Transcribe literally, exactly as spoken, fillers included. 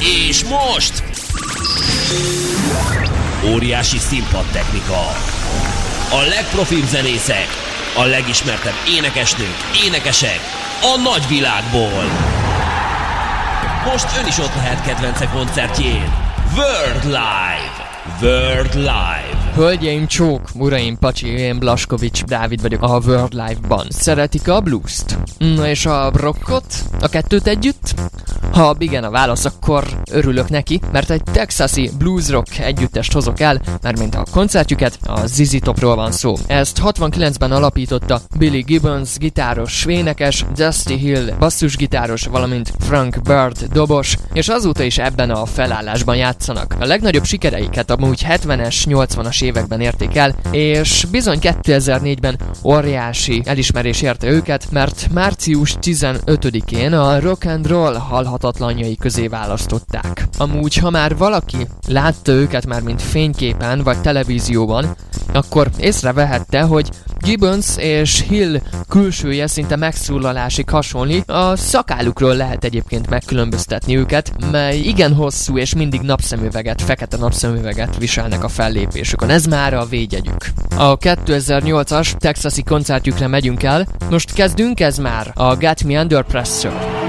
És most óriási színpadtechnika, a legprofibb zenészek, a legismertebb énekesnők, énekesek a nagyvilágból. Most ön is ott lehet kedvence koncertjén. World Live! World Live! Hölgyeim, csók, uraim, pacsi, én Blaskovics Dávid vagyok a World Live-ban. Szeretik a blues-t? Na és a rockot? A kettőt együtt? Ha igen a válasz, akkor örülök neki, mert egy texasi blues rock együttest hozok el, mármint a koncertjüket, a zé zé Topról van szó. Ezt hatvankilencben alapította Billy Gibbons, gitáros, énekes, Dusty Hill, basszusgitáros, valamint Frank Bird, dobos, és azóta is ebben a felállásban játszanak. A legnagyobb sikereiket amúgy hetvenes, nyolcvanas években érték el, és bizony kétezer-négyben óriási elismerés érte őket, mert március tizenötödikén a rock and roll halhatatlanjai közé választották. Amúgy, ha már valaki látta őket már mint fényképen vagy televízióban, akkor észrevehette, hogy Gibbons és Hill külsője szinte megszólalásig hasonlít, a szakállukról lehet egyébként megkülönböztetni őket, mely igen hosszú és mindig napszemüveget, fekete napszemüveget viselnek a fellépésükön. Ez már a védjegyük. A kétezer-nyolcas texasi koncertjükre megyünk el, most kezdünk, ez már a Got Me Under Pressure.